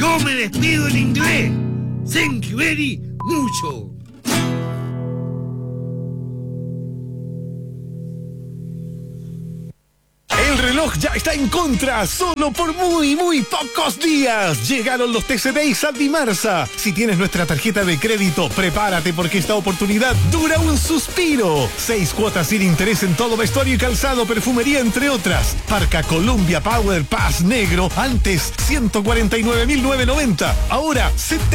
Yo me despido en inglés. Thank you very mucho. El reloj ya está en contra, solo por muy pocos días. Llegaron los TC Days a Dimarsa. Si tienes nuestra tarjeta de crédito, prepárate porque esta oportunidad dura un suspiro. 6 cuotas sin interés en todo vestuario y calzado, perfumería, entre otras. Parca Columbia Power Pass negro, antes 149.990, ahora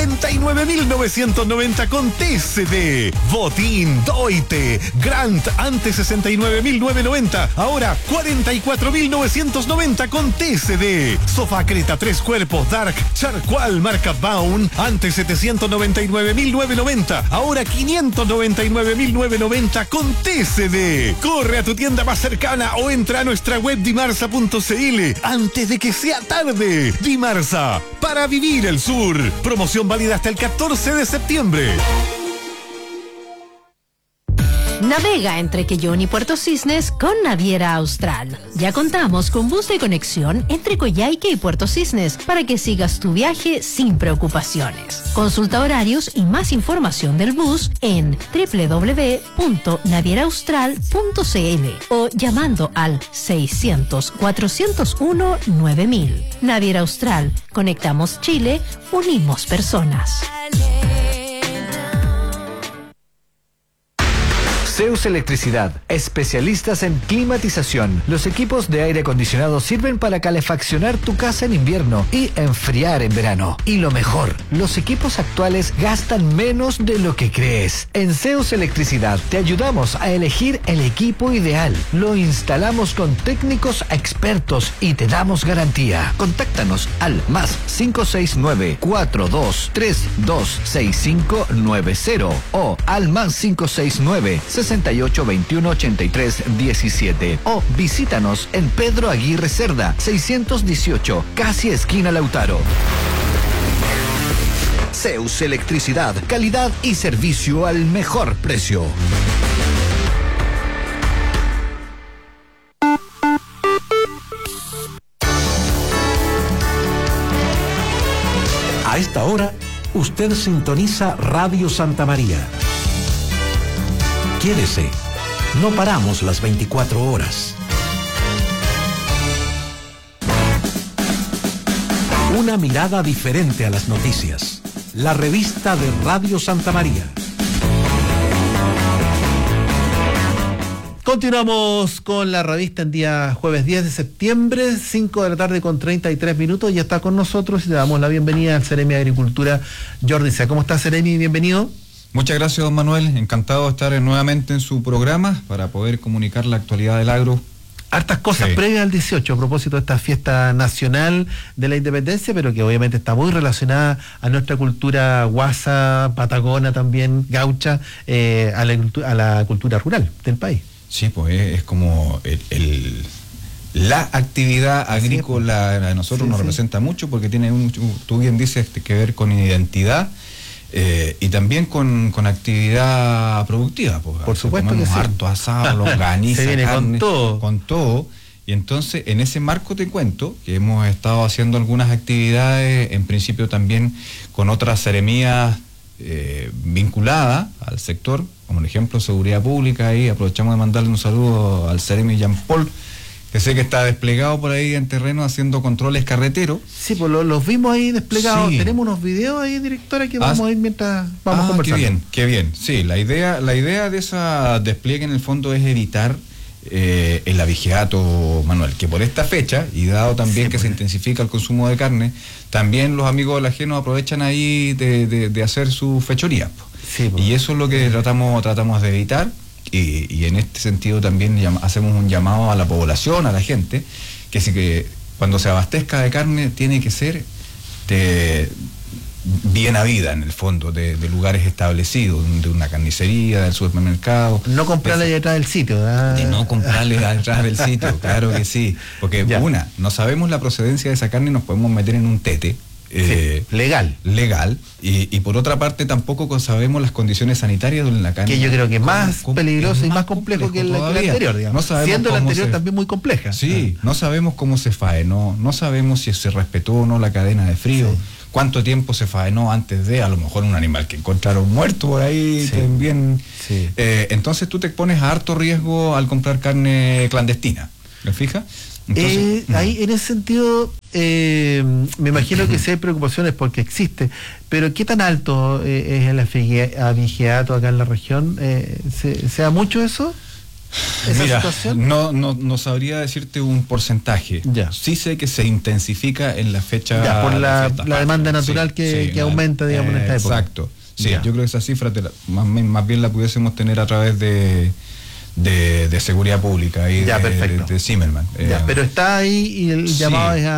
79.990 con TCD. Botín, Doite, Grant, antes 69.990, ahora 44.990 con TCD. Sofá Creta 3 cuerpos Dark Charcual marca Baum, antes 799.990, ahora 599.990 con TCD. Corre a tu tienda más cercana o entra a nuestra web dimarsa.cl antes de que sea tarde. Dimarsa, para vivir el sur. Promoción válida hasta el 14 de septiembre. Navega entre Quellón y Puerto Cisnes con Naviera Austral. Ya contamos con bus de conexión entre Coyhaique y Puerto Cisnes para que sigas tu viaje sin preocupaciones. Consulta horarios y más información del bus en www.navieraaustral.cl o llamando al 600-401-9000. Naviera Austral. Conectamos Chile, unimos personas. Zeus Electricidad, especialistas en climatización. Los equipos de aire acondicionado sirven para calefaccionar tu casa en invierno y enfriar en verano. Y lo mejor, los equipos actuales gastan menos de lo que crees. En Zeus Electricidad te ayudamos a elegir el equipo ideal. Lo instalamos con técnicos expertos y te damos garantía. Contáctanos al +569 42326590 o al +569 68 21 83 17 o visítanos en Pedro Aguirre Cerda 618, casi esquina Lautaro. Zeus Electricidad, calidad y servicio al mejor precio. A esta hora, usted sintoniza Radio Santa María. Quédese, no paramos las 24 horas. Una mirada diferente a las noticias. La revista de Radio Santa María. Continuamos con la revista en día jueves 10 de septiembre, 5 de la tarde con 33 minutos. Ya está con nosotros y le damos la bienvenida al Seremi de Agricultura, Jordi Sea. ¿Cómo está, Seremi? Bienvenido. Muchas gracias, don Manuel. Encantado de estar nuevamente en su programa para poder comunicar la actualidad del agro. Hartas cosas previas al 18 a propósito de esta fiesta nacional de la independencia, pero que obviamente está muy relacionada a nuestra cultura guasa, patagona también, gaucha, a la cultura rural del país. Sí, pues es como la actividad agrícola a nosotros nos representa mucho porque tiene, tú bien dices, que ver con identidad. Y también con actividad productiva. Pues, por supuesto que sí. Harto asado, longaniza, se viene carne, con todo. Y entonces, en ese marco te cuento que hemos estado haciendo algunas actividades, en principio también con otras seremías vinculadas al sector, como por ejemplo Seguridad Pública, y aprovechamos de mandarle un saludo al Seremi Jean Paul, que sé que está desplegado por ahí en terreno haciendo controles carreteros. Sí, pues los vimos ahí desplegados. Sí. Tenemos unos videos ahí, directora, que vamos a ir mientras vamos conversando. Qué bien. Sí, la idea de esa despliegue en el fondo es evitar el abigeato, Manuel, que por esta fecha, y dado también que se intensifica el consumo de carne, también los amigos del ajeno aprovechan ahí de hacer su fechoría. Sí, y eso es lo que tratamos de evitar. Y en este sentido también hacemos un llamado a la población, a la gente, que cuando se abastezca de carne tiene que ser bien habida, en el fondo, de lugares establecidos, de una carnicería, del supermercado. No comprarle detrás del sitio, ¿verdad? De no comprarle detrás del sitio, claro que sí. Porque no sabemos la procedencia de esa carne y nos podemos meter en un tete. Legal. Y por otra parte tampoco sabemos las condiciones sanitarias de la carne. Que yo creo que es más peligroso y más complejo que la anterior, digamos. No siendo la anterior también muy compleja. Sí, no sabemos cómo se faenó, no sabemos si se respetó o no la cadena de frío, cuánto tiempo se faenó antes de, a lo mejor un animal que encontraron muerto por ahí, también. Sí. Entonces tú te expones a harto riesgo al comprar carne clandestina, ¿me fijas? Entonces, ahí en ese sentido me imagino que sí hay preocupaciones porque existe, pero ¿qué tan alto es el abigeato acá en la región? ¿Se da mucho eso? ¿Esa mira, situación? no sabría decirte un porcentaje. Ya. Sí sé que se intensifica en la fecha. Ya, por la fiesta demanda patria. natural que aumenta, digamos, en esta época. Exacto. Sí, Ya. yo creo que esa cifra más bien la pudiésemos tener a través de seguridad pública y Ya, perfecto. de Zimmerman. Ya, pero está ahí y el sí. llamado es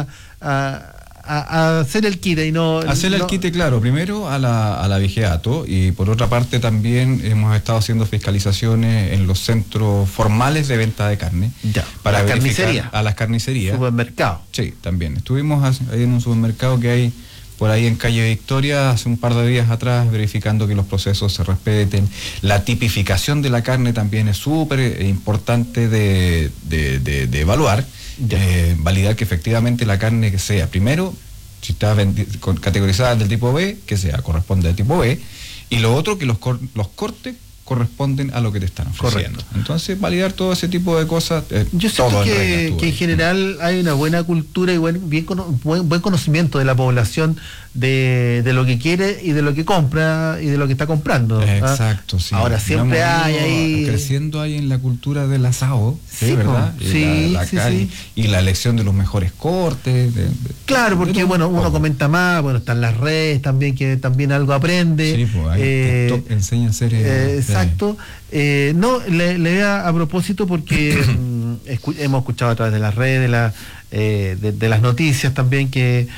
a hacer el quite y no... Hacer el quite, claro, primero a la vigiato, y por otra parte también hemos estado haciendo fiscalizaciones en los centros formales de venta de carne. Ya, para la verificar carnicería. a las carnicerías. Supermercado. Sí, también. Estuvimos ahí en un supermercado que hay por ahí en calle Victoria hace un par de días atrás, verificando que los procesos se respeten. La tipificación de la carne también es súper importante de evaluar. Validar que efectivamente la carne que sea, primero, si está categorizada del tipo B, que sea, corresponde al tipo B, y lo otro, que los cortes corresponden a lo que te están ofreciendo. Correcto. Entonces, validar todo ese tipo de cosas. Yo siento que en general hay una buena cultura y buen conocimiento de la población de lo que quiere y de lo que compra y de lo que está comprando. Exacto, sí. Ahora siempre hay ahí... creciendo ahí en la cultura del asado, Sí, ¿verdad? sí, sí. Y la elección de los mejores cortes. Claro, porque uno comenta más, están las redes también, que también algo aprende. Sí, pues ahí TikTok enseña a hacer... exacto. No, le voy a propósito porque hemos escuchado a través de las redes, de las noticias también que...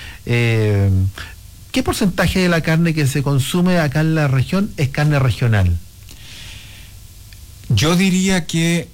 ¿Qué porcentaje de la carne que se consume acá en la región es carne regional? Yo diría que,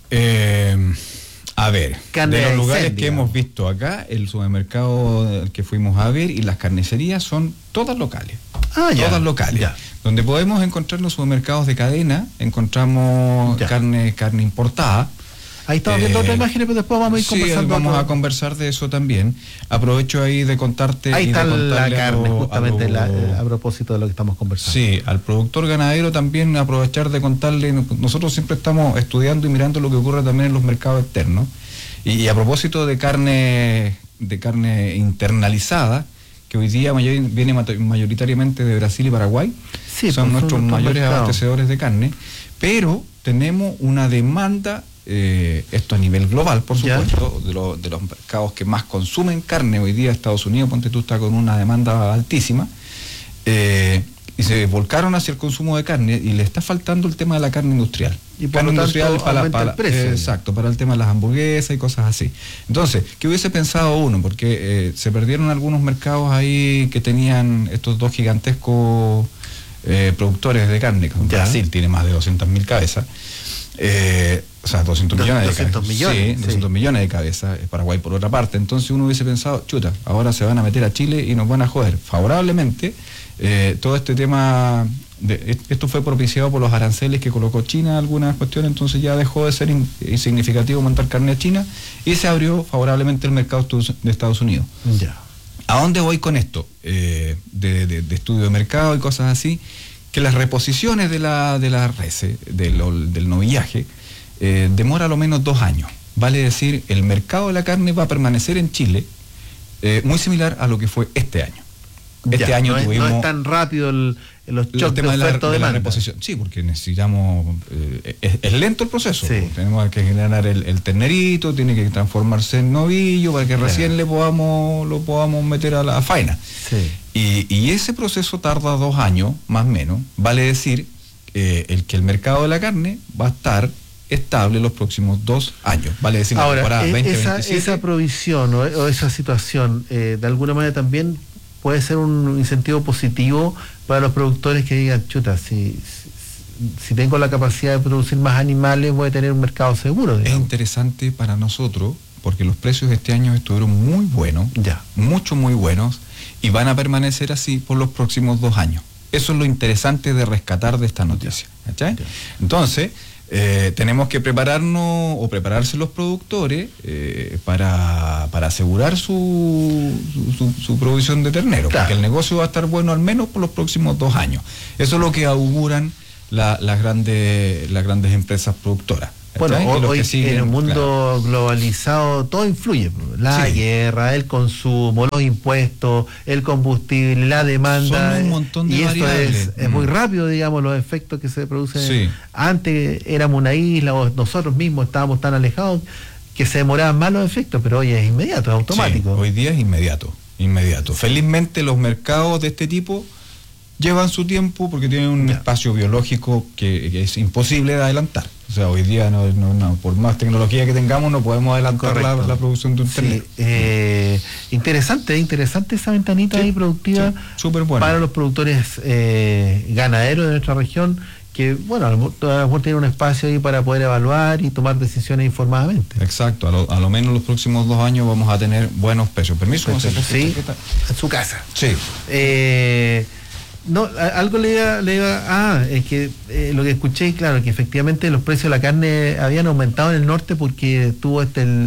a ver, Carne de los de lugares incendio. que hemos visto acá, el supermercado al que fuimos a ver y las carnicerías son todas locales. Ya. Todas locales. Ya. Donde podemos encontrar los supermercados de cadena, encontramos Ya. carne importada. Ahí estamos viendo otras imágenes, pero después vamos a ir conversando. Vamos a conversar de eso también. Aprovecho ahí de contarte. Ahí y está de la contarle carne, justamente a propósito de lo que estamos conversando. Sí, al productor ganadero también aprovechar de contarle. Nosotros siempre estamos estudiando y mirando lo que ocurre también en los mercados externos. Y a propósito de carne internalizada, que hoy día viene mayoritariamente de Brasil y Paraguay, Sí, son nuestros mayores mercados. abastecedores de carne, pero tenemos una demanda, esto a nivel global, por Ya. supuesto, de los mercados que más consumen carne hoy día. Estados Unidos, ponte tú, está con una demanda altísima, y se volcaron hacia el consumo de carne, y le está faltando el tema de la carne industrial. Y por carne lo tanto, industrial aumenta el precio. exacto, para el tema de las hamburguesas y cosas así. Entonces, ¿qué hubiese pensado uno? Porque se perdieron algunos mercados ahí que tenían estos dos gigantescos productores de carne. Ya. Brasil tiene más de 200.000 cabezas. O sea, 200 millones de 200 cabezas. millones, Sí, 200 millones de cabezas. Paraguay por otra parte. Entonces uno hubiese pensado, chuta, ahora se van a meter a Chile y nos van a joder. Favorablemente, todo este tema, esto fue propiciado por los aranceles que colocó China, algunas cuestiones, entonces ya dejó de ser insignificativo montar carne a China y se abrió favorablemente el mercado de Estados Unidos. Ya. ¿A dónde voy con esto? De estudio de mercado y cosas así, que las reposiciones de la res, del novillaje, demora a lo menos 2 años. Vale decir, el mercado de la carne va a permanecer en Chile muy similar a lo que fue este año. Este Ya, año no tuvimos... es tan rápido los el choques tema de de oferta o la demanda. reposición. Sí, porque necesitamos... es lento el proceso. Sí. Tenemos que generar el ternerito, tiene que transformarse en novillo para que recién lo podamos meter a la faena. Sí. Y ese proceso tarda 2 años, más o menos. Vale decir que el mercado de la carne va a estar estable los próximos 2 años. Vale decir, la Ahora, temporada 2027. esa provisión o esa situación, de alguna manera también puede ser un incentivo positivo para los productores que digan, chuta, si tengo la capacidad de producir más animales, voy a tener un mercado seguro. Es digamos. interesante para nosotros, porque los precios de este año estuvieron muy buenos, Ya. muy buenos, y van a permanecer así por los próximos 2 años. Eso es lo interesante de rescatar de esta noticia. ¿Cachai? Ya. Entonces, tenemos que prepararnos o prepararse los productores para asegurar su provisión de ternero, claro, porque el negocio va a estar bueno al menos por los próximos 2 años. Eso es lo que auguran las grandes empresas productoras. Bueno, hoy en un mundo claro, globalizado todo influye. La guerra, el consumo, los impuestos, el combustible, la demanda. Son un montón de y variables. Esto es muy rápido, digamos, los efectos que se producen. Sí. Antes éramos una isla o nosotros mismos estábamos tan alejados que se demoraban más los efectos, pero hoy es inmediato, es automático. Sí, hoy día es inmediato. Felizmente los mercados de este tipo llevan su tiempo porque tienen un espacio biológico que es imposible de adelantar. O sea, hoy día no, por más tecnología que tengamos no podemos adelantar la producción de un ternero. Interesante esa ventanita ahí productiva súper buena para los productores ganaderos de nuestra región, que bueno, a lo mejor tienen un espacio ahí para poder evaluar y tomar decisiones informadamente. Exacto, a lo menos los próximos 2 años vamos a tener buenos precios. ¿Permiso? Sí, en su casa. Sí. No, algo le iba es que lo que escuché, claro, que efectivamente los precios de la carne habían aumentado en el norte porque tuvo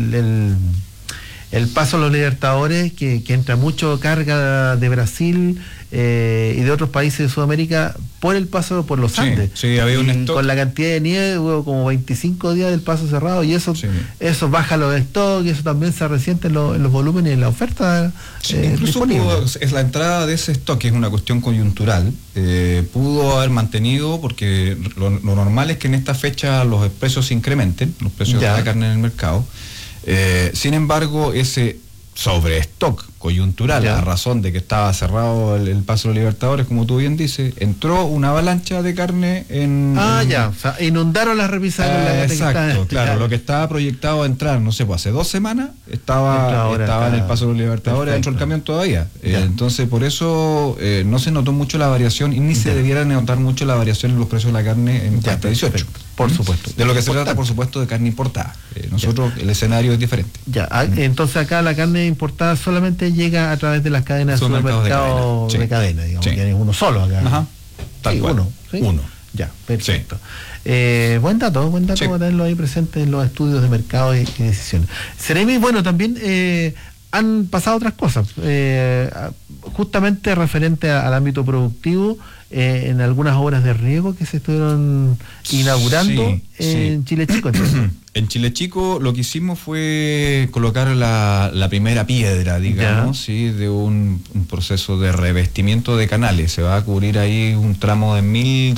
el paso a los Libertadores, que entra mucho carga de Brasil y de otros países de Sudamérica por el paso por los Andes. Sí, había un stock. Con la cantidad de nieve hubo como 25 días del paso cerrado y eso baja los stocks y eso también se resiente en los volúmenes y en la oferta. Incluso la entrada de ese stock, que es una cuestión coyuntural, pudo haber mantenido, porque lo normal es que en esta fecha los precios se incrementen, los precios de la carne en el mercado. Sin embargo, ese sobrestock coyuntural, a razón de que estaba cerrado el paso de los Libertadores, como tú bien dices, entró una avalancha de carne o sea, inundaron las repisas. Exacto, claro, lo que estaba proyectado a entrar, no sé, pues hace 2 semanas estaba en el paso de los Libertadores dentro del camión todavía. Entonces, por eso no se notó mucho la variación y ni se debiera notar mucho la variación en los precios de la carne en cuarta 18. Por supuesto. De lo que se trata, por supuesto, de carne importada. Nosotros, el escenario es diferente. Entonces acá la carne importada solamente llega a través de las cadenas de supermercados de cadena, digamos, que es uno solo acá. Ajá. Tal cual. Uno. Ya, perfecto. Buen dato para tenerlo ahí presente en los estudios de mercado y decisiones. Seremi, bueno, también han pasado otras cosas, justamente referente al ámbito productivo, en algunas obras de riego que se estuvieron inaugurando en Chile Chico. En Chile Chico lo que hicimos fue colocar la primera piedra, digamos, de un proceso de revestimiento de canales. Se va a cubrir ahí un tramo de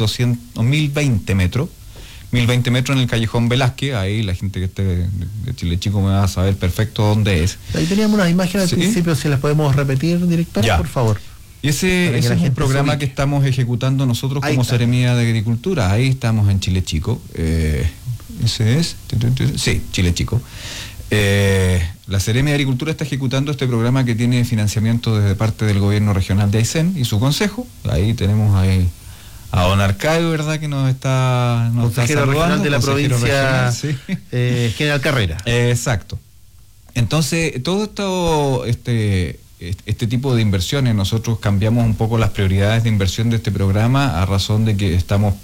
1020 metros. 1020 metros en el Callejón Velázquez. Ahí la gente que esté de Chile Chico me va a saber perfecto dónde es. Ahí teníamos unas imágenes al principio, si las podemos repetir, directora, por favor. Y ese es un programa que estamos ejecutando nosotros como Seremía de Agricultura. Ahí estamos en Chile Chico. Ese es. Sí, Chile Chico. La Seremía de Agricultura está ejecutando este programa que tiene financiamiento desde parte del gobierno regional de Aysén y su consejo. Ahí tenemos a don Arcadio, ¿verdad? Que nos está consejero regional de la provincia, General Carrera. Exacto. Entonces, todo este tipo de inversiones, nosotros cambiamos un poco las prioridades de inversión de este programa a razón de que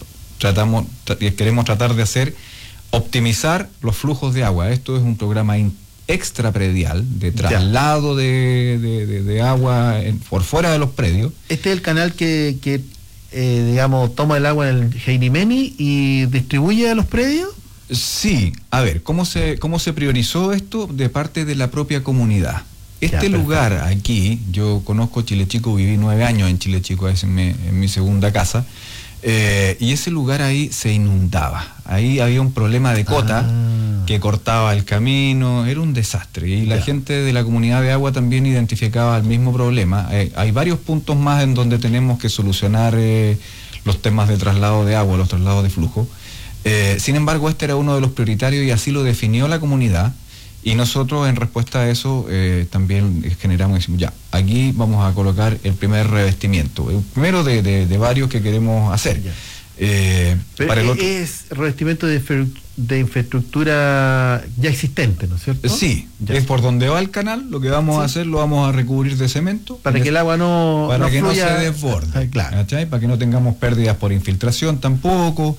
queremos tratar de optimizar los flujos de agua. Esto es un programa extrapredial de traslado de agua por fuera de los predios. Este es el canal que digamos, toma el agua en el Heinimeni y distribuye a los predios. Sí, a ver, ¿cómo se priorizó esto? De parte de la propia comunidad. Lugar aquí, yo conozco Chile Chico, viví 9 años en Chile Chico, es en mi segunda casa, y ese lugar ahí se inundaba. Ahí había un problema de cota que cortaba el camino, era un desastre. Y la gente de la comunidad de agua también identificaba el mismo problema. Hay varios puntos más en donde tenemos que solucionar los temas de traslado de agua, los traslados de flujo. Sin embargo, este era uno de los prioritarios y así lo definió la comunidad. Y nosotros, en respuesta a eso, también generamos, decimos, aquí vamos a colocar el primer revestimiento, el primero de varios que queremos hacer. Pero para el otro. es revestimiento de infraestructura ya existente, ¿no es cierto? Sí, Ya. es por donde va el canal, lo que vamos a hacer, lo vamos a recubrir de cemento. Para que el agua para que fluya. no se desborde. Ah, claro. ¿Cachai? Para que no tengamos pérdidas por infiltración tampoco.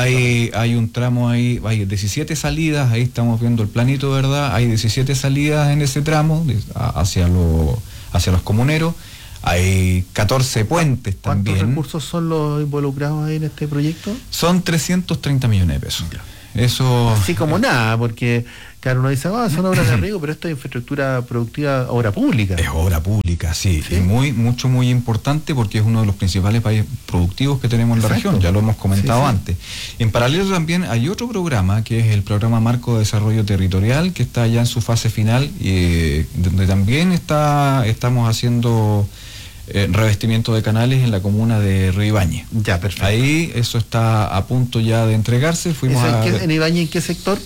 Hay un tramo ahí, hay 17 salidas, ahí estamos viendo el planito, ¿verdad? Hay 17 salidas en ese tramo hacia los comuneros. Hay 14 puentes ¿Cuántos también. recursos son los involucrados ahí en este proyecto? Son 330 millones de pesos. Eso. Así como nada, porque claro, uno dice, son obras de riego, pero esto es infraestructura productiva, obra pública. Es obra pública, sí. ¿Sí? Y muy importante porque es uno de los principales países productivos que tenemos en la Exacto. región, ya lo hemos comentado Sí. antes. En paralelo también hay otro programa que es el Programa Marco de Desarrollo Territorial, que está ya en su fase final, donde también estamos haciendo revestimiento de canales en la comuna de Río Ibañez. Ya, perfecto. Ahí eso está a punto ya de entregarse. ¿En Ibañez en qué sector?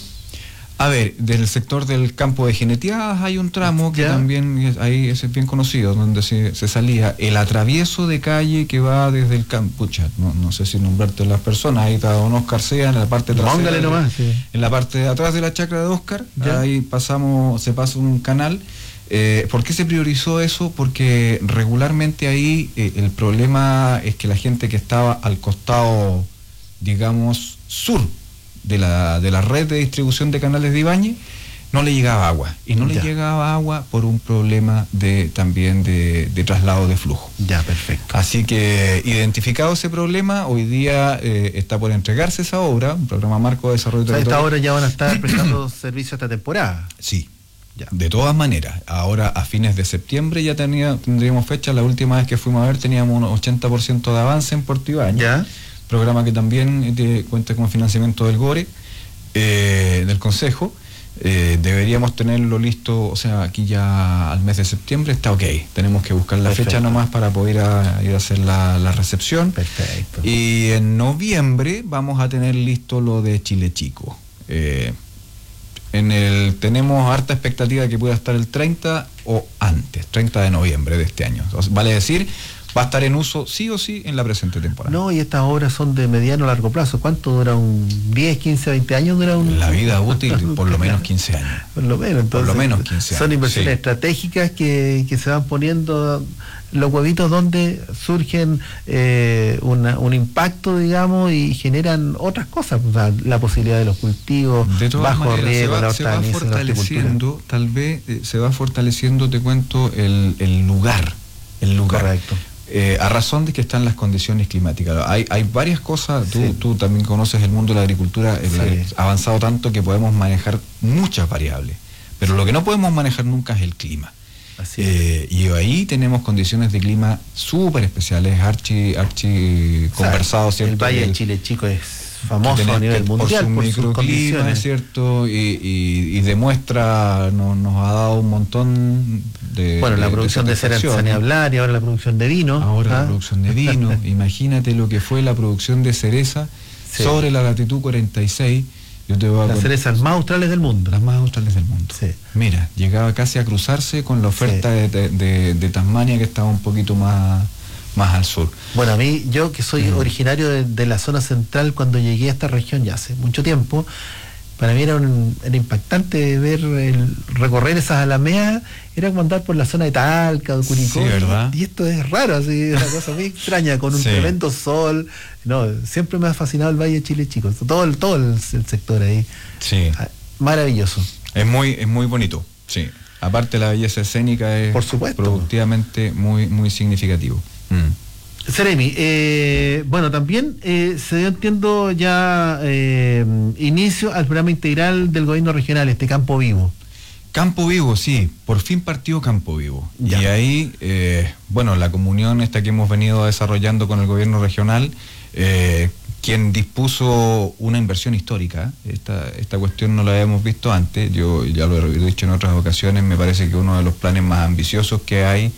A ver, del sector del campo de Jineteadas hay un tramo que Ya. también ahí es bien conocido, donde se salía el atravieso de calle que va desde el campo. No sé si nombrarte las personas, ahí está don Oscar Sea en la parte trasera. Póngale nomás, sí. En la parte de atrás de la chacra de Oscar, Ya. ahí se pasa un canal. ¿Por qué se priorizó eso? Porque regularmente ahí el problema es que la gente que estaba al costado, digamos, sur de la red de distribución de canales de Ibañez, no le llegaba agua. Y no le Ya. llegaba agua por un problema también de traslado de flujo. Ya, perfecto. Así que, identificado ese problema, hoy día está por entregarse esa obra, un programa marco de desarrollo O sea, territorial. esta hora ya van a estar prestando servicio esta temporada. Sí. Ya. De todas maneras, ahora a fines de septiembre ya tendríamos fecha. La última vez que fuimos a ver teníamos un 80% de avance en Puerto Ibañez. Ya. Programa que también cuenta con financiamiento del GORE, del Consejo. Deberíamos tenerlo listo, o sea, aquí ya al mes de septiembre está ok. Tenemos que buscar la Perfecto. fecha nomás para poder ir a hacer la recepción. Perfecto. Y en noviembre vamos a tener listo lo de Chile Chico. Tenemos harta expectativa de que pueda estar el 30 o antes, 30 de noviembre de este año. Entonces, vale decir, va a estar en uso sí o sí en la presente temporada. No, y estas obras son de mediano a largo plazo. ¿Cuánto dura? ¿Un 10, 15, 20 años dura un...? La vida útil, por lo menos 15 años. Por lo menos, entonces. Por lo menos 15 Son años, inversiones sí. estratégicas que se van poniendo los huevitos donde surgen un impacto, digamos, y generan otras cosas. O sea, la posibilidad de los cultivos, De todas bajo maneras, riesgo, la se va hortaliza, la horticultura. fortaleciendo, tal vez se va fortaleciendo, te cuento, el lugar. Correcto. A razón de que están las condiciones climáticas. Hay varias cosas, Sí. tú también conoces el mundo de la agricultura, Sí. avanzado tanto que podemos manejar muchas variables, pero lo que no podemos manejar nunca es el clima. Así es. Y ahí tenemos condiciones de clima súper especiales, archi conversado, O sea, ¿cierto? el Valle de El- Chile Chico es que famoso tenemos a nivel que mundial por sus microclima, condiciones. ¿cierto? Y demuestra, nos ha dado un montón de... Bueno, la producción de satisfacción. cereza, ni hablar, y ahora la producción de vino. Ahora ¿ah? la producción de vino, imagínate lo que fue la producción de cereza Sí. sobre la latitud 46. Yo te voy a Las contar- cerezas más australes del mundo. las más australes del mundo. Sí. Mira, llegaba casi a cruzarse con la oferta Sí. de Tasmania, que estaba un poquito más al sur. Bueno, a mí, yo que soy originario de la zona central, cuando llegué a esta región ya hace mucho tiempo, para mí era impactante ver recorrer esas alameas, era como andar por la zona de Talca, de Curicó, Sí, ¿verdad? y esto es raro, así, una cosa muy extraña, con un Sí. tremendo sol. No, siempre me ha fascinado el Valle de Chile Chico, todo el sector ahí. Sí. Ah, maravilloso. Es muy bonito, sí. Aparte la belleza escénica es Por supuesto. productivamente muy significativo. Seremi, bueno, también se dio, entiendo, ya inicio al programa integral del gobierno regional, este Campo Vivo. Campo Vivo, sí, por fin partió Campo Vivo. Ya. Y ahí, bueno, la comunión esta que hemos venido desarrollando con el gobierno regional, quien dispuso una inversión histórica, esta cuestión no la habíamos visto antes, yo ya lo he dicho en otras ocasiones, me parece que uno de los planes más ambiciosos que hay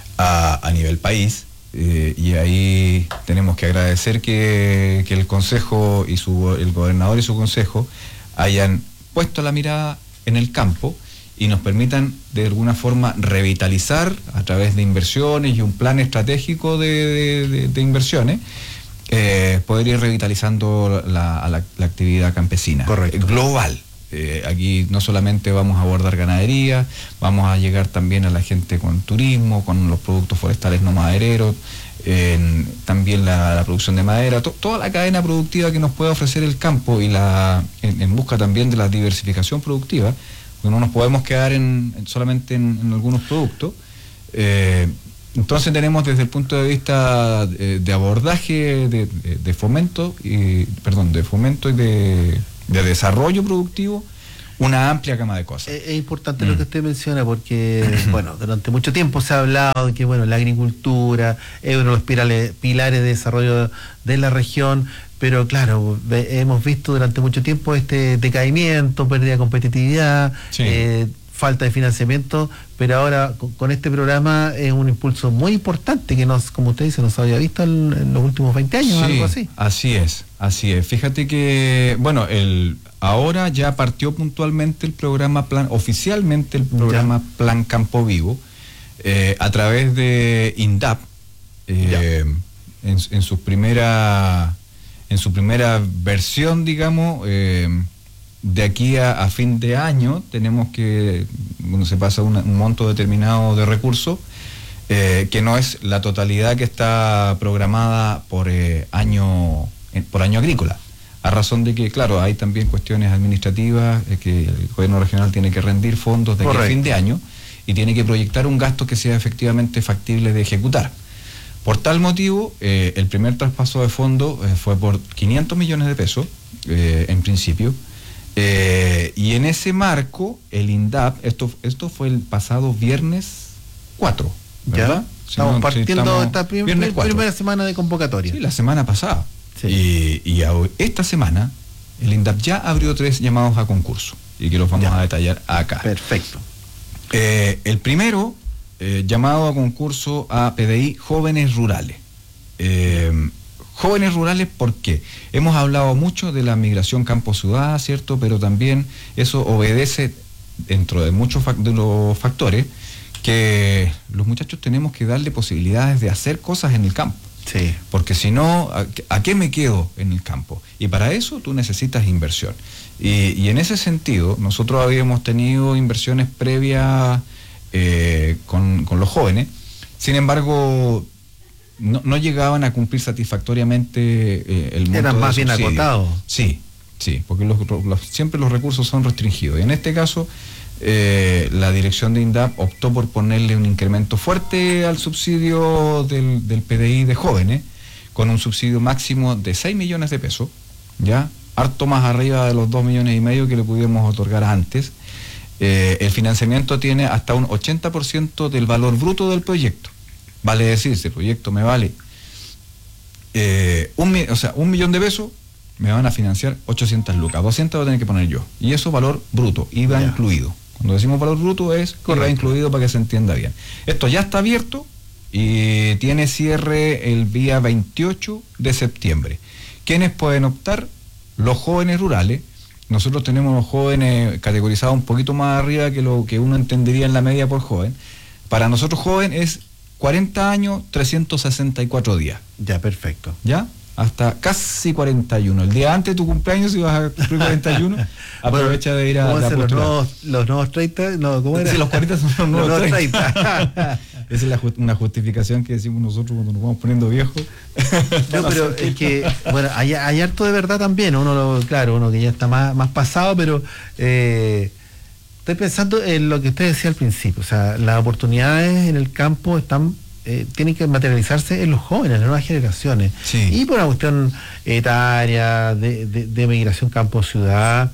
a nivel país, y ahí tenemos que agradecer que el Consejo y el gobernador y su Consejo hayan puesto la mirada en el campo y nos permitan de alguna forma revitalizar a través de inversiones y un plan estratégico de inversiones poder ir revitalizando la actividad campesina. Correcto. Global. Aquí no solamente vamos a abordar ganadería, vamos a llegar también a la gente con turismo, con los productos forestales no madereros, también la producción de madera, toda la cadena productiva que nos puede ofrecer el campo y en busca también de la diversificación productiva, porque no nos podemos quedar solamente en algunos productos. Entonces tenemos desde el punto de vista de abordaje de fomento y de desarrollo productivo, una amplia gama de cosas. Es importante lo que usted menciona porque, bueno, durante mucho tiempo se ha hablado de que, bueno, la agricultura es uno de los pilares de desarrollo de la región, pero claro, hemos visto durante mucho tiempo este decaimiento, pérdida de competitividad, Sí. Falta de financiamiento, pero ahora con este programa es un impulso muy importante que como usted dice, no se había visto en los últimos 20 años, Sí, algo así. Así es. Fíjate que, bueno, ahora ya partió puntualmente el programa oficialmente el programa Plan Campo Vivo, a través de INDAP, en su primera versión, digamos. De aquí a fin de año tenemos que, cuando se pasa un monto determinado de recursos, que no es la totalidad que está programada por año agrícola, a razón de que, claro, hay también cuestiones administrativas, que el gobierno regional tiene que rendir fondos de aquí a fin de año y tiene que proyectar un gasto que sea efectivamente factible de ejecutar. Por tal motivo, el primer traspaso de fondos fue por 500 millones de pesos, en principio. Y en ese marco, el INDAP, esto fue el pasado viernes 4, ¿verdad? Estamos partiendo esta primera semana de convocatoria. Sí, la semana pasada. Sí. Y esta semana, el INDAP ya abrió 3 llamados a concurso, y que los vamos a detallar acá. Perfecto. El primero, llamado a concurso a PDI Jóvenes Rurales. Jóvenes rurales, ¿por qué? Hemos hablado mucho de la migración campo-ciudad, ¿cierto? Pero también eso obedece, dentro de muchos de los factores, que los muchachos tenemos que darle posibilidades de hacer cosas en el campo. Sí. Porque si no, ¿a qué me quedo en el campo? Y para eso tú necesitas inversión. Y en ese sentido, nosotros habíamos tenido inversiones previas con los jóvenes. Sin embargo, no llegaban a cumplir satisfactoriamente el monto. Eran más bien subsidio. acotados. Sí, porque siempre los recursos son restringidos. Y en este caso, la dirección de INDAP optó por ponerle un incremento fuerte al subsidio del PDI de jóvenes, con un subsidio máximo de 6 millones de pesos, ya harto más arriba de los 2,5 millones que le pudimos otorgar antes. El financiamiento tiene hasta un 80% del valor bruto del proyecto. Vale decir, si el proyecto me vale 1 millón de pesos, me van a financiar 800 lucas, 200 voy a tener que poner yo. Y eso valor bruto, IVA incluido. Cuando decimos valor bruto es IVA incluido, para que se entienda bien. Esto ya está abierto y tiene cierre el día 28 de septiembre. ¿Quiénes pueden optar? Los jóvenes rurales. Nosotros tenemos los jóvenes categorizados un poquito más arriba que lo que uno entendería en la media por joven. Para nosotros joven es 40 años, 364 días. Ya, perfecto. ¿Ya? Hasta casi 41. El día antes de tu cumpleaños, si vas a cumplir 41, aprovecha de ir a postular. Los nuevos 30, no, ¿cómo era? Sí, los 40 son los nuevos 30. Esa es una justificación que decimos nosotros cuando nos vamos poniendo viejos. No, pero es que, bueno, hay harto de verdad también. Uno que ya está más pasado, pero estoy pensando en lo que usted decía al principio. O sea, las oportunidades en el campo tienen que materializarse en los jóvenes, en las nuevas generaciones. Sí. Y por una cuestión etaria, de migración campo-ciudad,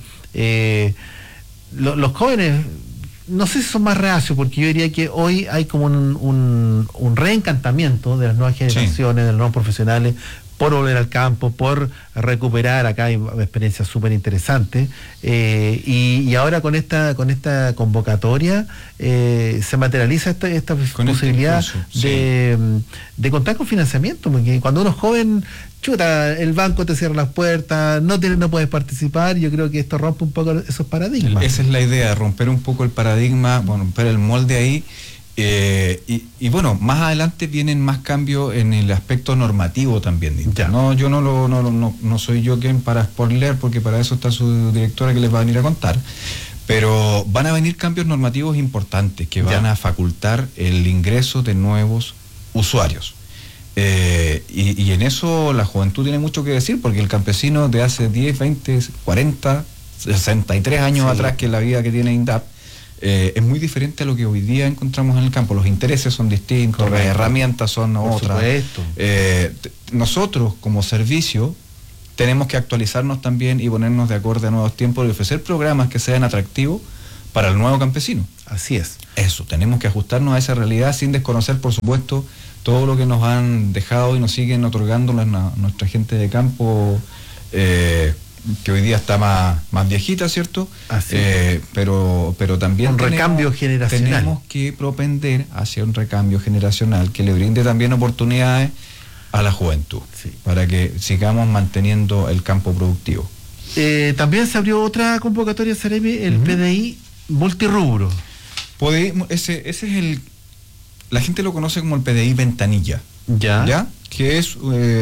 los jóvenes, no sé si son más reacios, porque yo diría que hoy hay como un reencantamiento de las nuevas generaciones, de los nuevos profesionales, por volver al campo, por recuperar. Acá hay experiencias súper interesantes, y ahora con esta convocatoria se materializa esta posibilidad de contar con financiamiento, porque cuando uno es joven, el banco te cierra las puertas, no puedes participar. Yo creo que esto rompe un poco esos paradigmas. Esa es la idea, romper un poco el paradigma, romper el molde ahí, Y bueno, más adelante vienen más cambios en el aspecto normativo también. Ya. No, yo no soy yo quien para spoiler, porque para eso está su directora que les va a venir a contar. Pero van a venir cambios normativos importantes que van a facultar el ingreso de nuevos usuarios. Y en eso la juventud tiene mucho que decir, porque el campesino de hace 10, 20, 40, 63 años atrás, que es la vida que tiene INDAP, es muy diferente a lo que hoy día encontramos en el campo. Los intereses son distintos, correcto, las herramientas son otras. Nosotros como servicio tenemos que actualizarnos también y ponernos de acuerdo a nuevos tiempos y ofrecer programas que sean atractivos para el nuevo campesino. Así es. Eso, tenemos que ajustarnos a esa realidad sin desconocer, por supuesto, todo lo que nos han dejado y nos siguen otorgando nuestra gente de campo, que hoy día está más viejita, ¿cierto? Así pero también un recambio generacional. Tenemos que propender hacia un recambio generacional que le brinde también oportunidades a la juventud, para que sigamos manteniendo el campo productivo. También se abrió otra convocatoria, Seremi, el PDI multirrubro. Ese es la gente lo conoce como el PDI Ventanilla, ¿ya? Que es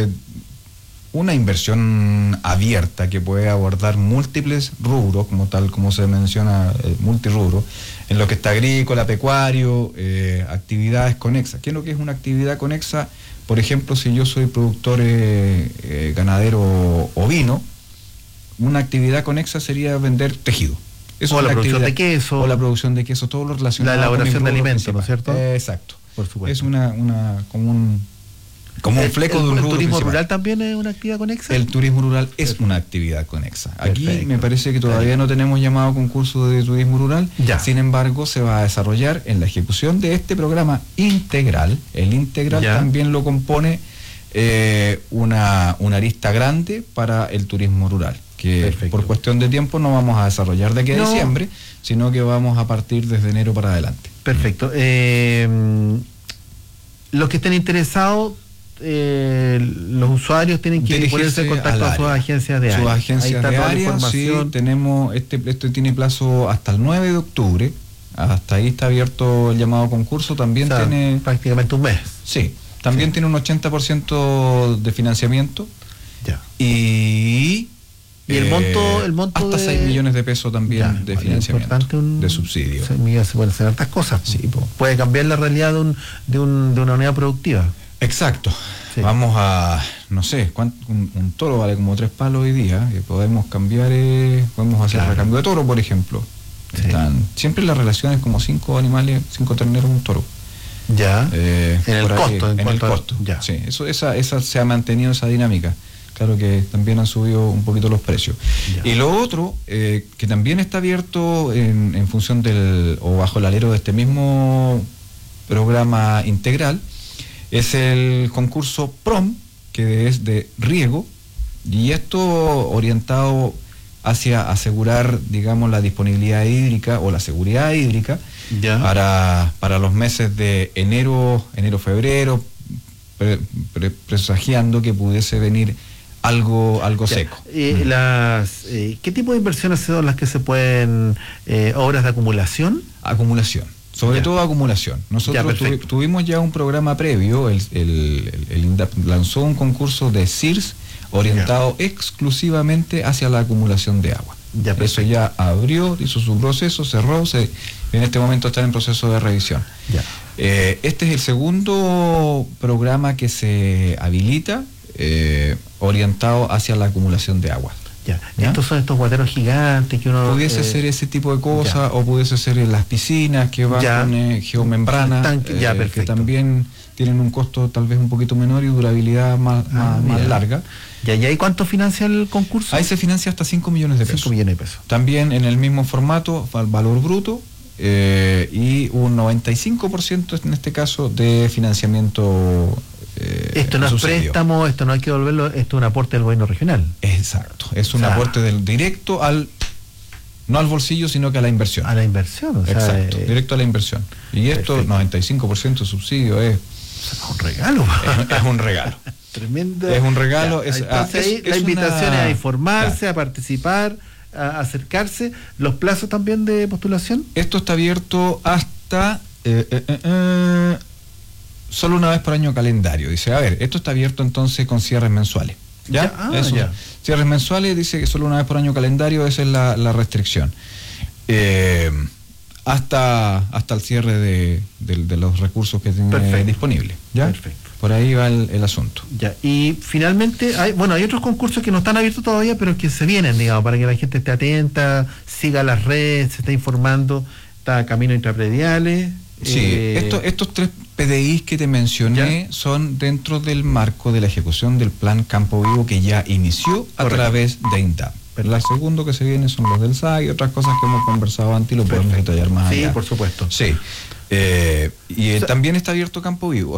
una inversión abierta que puede abordar múltiples rubros, como se menciona, multirrubro, en lo que está agrícola, pecuario, actividades conexas. ¿Qué es lo que es una actividad conexa? Por ejemplo, si yo soy productor ganadero ovino, una actividad conexa sería vender tejido. O la producción de queso. O la producción de queso, todo lo relacionado la elaboración con de alimentos, ¿no es cierto? Exacto. Por supuesto. Es como un fleco de un rubro. ¿El turismo principal. rural también es una actividad conexa? El turismo rural es una actividad conexa. Aquí Perfecto. me parece que todavía no tenemos llamado concurso de turismo rural. Sin embargo, se va a desarrollar en la ejecución de este programa integral. El integral también lo compone una arista grande para el turismo rural, que por cuestión de tiempo no vamos a desarrollar de aquí a diciembre, sino que vamos a partir desde enero para adelante. Perfecto. Los que estén interesados, los usuarios tienen que ponerse en contacto con sus agencias de área. Sus agencias de área, sí, tenemos, este tiene plazo hasta el 9 de octubre, hasta ahí está abierto el llamado concurso, también tiene... prácticamente un mes. Sí, también tiene un 80% de financiamiento. Y el monto hasta 6 millones de pesos también de financiamiento, de subsidio. 6 millones se pueden hacer hartas cosas. Sí, puede cambiar la realidad de una unidad productiva. Exacto. Vamos a, no sé, un toro vale como 3 palos hoy día, que podemos cambiar, podemos hacer recambio de toro, por ejemplo. Siempre la relación es como 5 animales, 5 terneros, un toro. En el costo. Sí, esa se ha mantenido esa dinámica. Claro que también han subido un poquito los precios. Y lo otro, que también está abierto en función o bajo el alero de este mismo programa integral, es el concurso PROM, que es de riego, y esto orientado hacia asegurar, digamos, la disponibilidad hídrica o la seguridad hídrica para los meses de enero, febrero, presagiando que pudiese venir algo seco. ¿Qué tipo de inversiones son las que se pueden, obras de acumulación? Acumulación. Sobre todo acumulación. Nosotros tuvimos ya un programa previo, el INDAP lanzó un concurso de CIRS orientado exclusivamente hacia la acumulación de agua. Eso ya abrió, hizo su proceso, cerró, en este momento está en proceso de revisión. Este es el segundo programa que se habilita orientado hacia la acumulación de agua. Estos son estos guateros gigantes que uno... Pudiese ser ese tipo de cosas, o pudiese ser en las piscinas que van con geomembrana, que también tienen un costo tal vez un poquito menor y durabilidad más larga. ¿Y ahí cuánto financia el concurso? Ahí se financia hasta 5 millones de pesos. 5 millones de pesos. También en el mismo formato, valor bruto, y un 95% en este caso de financiamiento. Esto no es préstamo, esto no hay que devolverlo, esto es un aporte del gobierno regional. Exacto, es un aporte directo no al bolsillo, sino que a la inversión. A la inversión, exacto, directo a la inversión. Y esto, 95% de subsidio es un regalo. Es un regalo. Tremendo. Es un regalo. Entonces la invitación es a informarse, a participar, a acercarse. ¿Los plazos también de postulación? Esto está abierto hasta Solo una vez por año calendario. Dice, a ver, esto está abierto entonces con cierres mensuales. ¿Ya? Eso. Ya. Cierres mensuales, dice que solo una vez por año calendario, esa es la restricción. Hasta el cierre de los recursos que tiene disponibles. ¿Ya? Perfecto. Por ahí va el asunto. Ya, y finalmente, hay otros concursos que no están abiertos todavía, pero que se vienen, digamos, para que la gente esté atenta, siga las redes, se esté informando. Está Camino Intraprediales. Sí, estos 3 PDIs que te mencioné son dentro del marco de la ejecución del plan Campo Vivo que ya inició a través de INDAP. Pero el segundo que se viene son los del SAG y otras cosas que hemos conversado antes y lo podemos detallar más allá. Sí, por supuesto. Sí. También está abierto Campo Vivo.